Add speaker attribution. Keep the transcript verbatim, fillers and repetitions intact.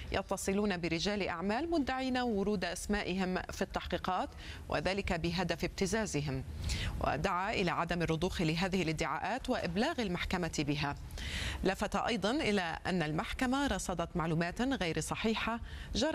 Speaker 1: يتصلون برجال أعمال مدعين ورود أسمائهم في التحقيقات، وذلك بهدف ابتزازهم. ودعا إلى عدم الرضوخ لهذه الادعاءات وإبلاغ المحكمة بها. لفت أيضا إلى أن المحكمة رصدت معلومات غير صحيحة جرت